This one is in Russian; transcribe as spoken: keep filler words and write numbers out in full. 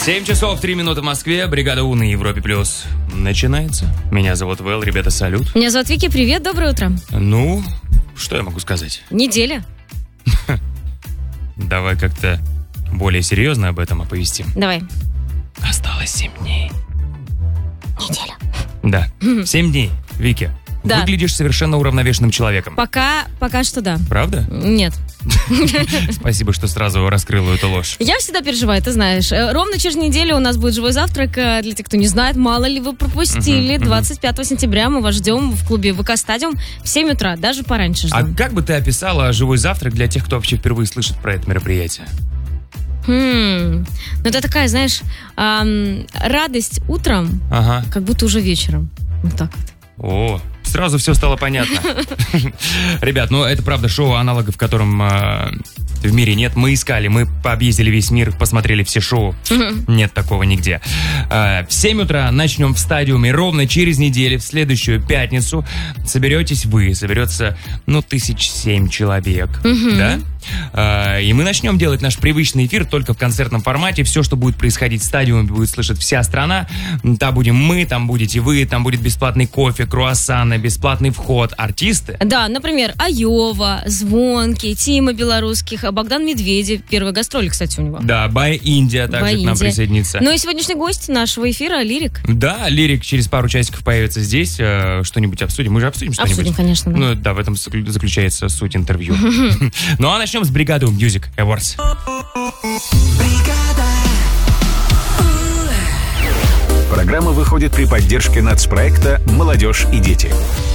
семь часов три минуты в Москве. Бригада У на Европе Плюс начинается. Меня зовут Вэл, ребята, салют. Меня зовут Вики, привет, доброе утро. Ну, что я могу сказать? Неделя. Давай как-то более серьезно об этом оповестим. Давай. Осталось семь дней. Неделя. Да, семь дней, Вики. Да. Выглядишь совершенно уравновешенным человеком. Пока, пока что да. Правда? Нет. Спасибо, что сразу раскрыла эту ложь. Я всегда переживаю, ты знаешь. Ровно через неделю у нас будет живой завтрак. Для тех, кто не знает, мало ли вы пропустили. двадцать пятого сентября мы вас ждем в клубе ВК Стадиум в семь утра, даже пораньше ждем. А как бы ты описала живой завтрак для тех, кто вообще впервые слышит про это мероприятие? Хм, ну это такая, знаешь, эм, радость утром, Ага. как будто уже вечером. Вот так вот. О, сразу все стало понятно. Ребят, ну это правда шоу, аналогов в котором э, в мире нет. Мы искали, мы пообъездили весь мир, посмотрели все шоу. Нет такого нигде. Э, в семь утра начнем в стадиуме. Ровно через неделю, в следующую пятницу, соберетесь вы. Соберется, ну, тысяч семь человек. Да? Uh, и мы начнем делать наш привычный эфир только в концертном формате. Все, что будет происходить в стадиуме, будет слышать вся страна. Там будем мы, там будете вы, там будет бесплатный кофе, круассаны, бесплатный вход, артисты. Да, например, Айова, Звонкий, Тима Белорусских, Богдан Медведев. Первая гастроль, кстати, у него. Да, Бай Индия также By к нам India. присоединится. Ну и сегодняшний гость нашего эфира Лирик. Да, Лирик через пару часиков появится здесь. Э, что-нибудь обсудим. Мы же обсудим что-нибудь. Обсудим, конечно, да. Ну да, в этом заклю- заключается суть интервью. Ну а начнем с Бригады Music Awards. Программа выходит при поддержке нацпроекта «Молодежь и дети».